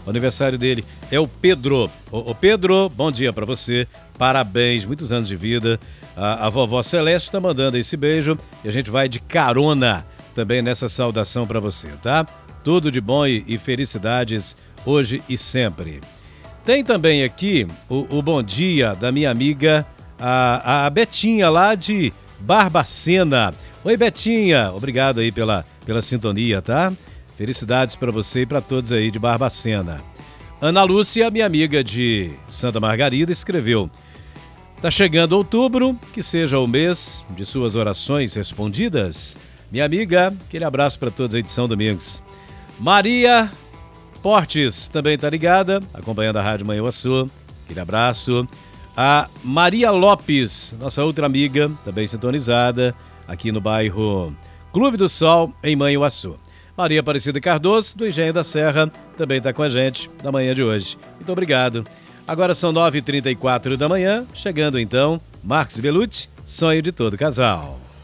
O aniversário dele é o Pedro. Ô Pedro, bom dia pra você. Parabéns, muitos anos de vida. A vovó Celeste tá mandando esse beijo e a gente vai de carona também nessa saudação pra você, tá? Tudo de bom e felicidades hoje e sempre. Tem também aqui o bom dia da minha amiga, a Betinha, lá de Barbacena. Oi, Betinha, obrigado aí pela sintonia, tá? Felicidades para você e para todos aí de Barbacena. Ana Lúcia, minha amiga de Santa Margarida, escreveu: tá chegando outubro, que seja o mês de suas orações respondidas. Minha amiga, aquele abraço para todos aí de São Domingos. Maria Portes também tá ligada, acompanhando a Rádio Manhuaçu. Aquele abraço. A Maria Lopes, nossa outra amiga, também sintonizada, aqui no bairro Clube do Sol, em Manhuaçu. Maria Aparecida Cardoso, do Engenho da Serra, também está com a gente na manhã de hoje. Muito obrigado. Agora são 9h34 da manhã, chegando então, Marcos Bellucci, Sonho de Todo Casal.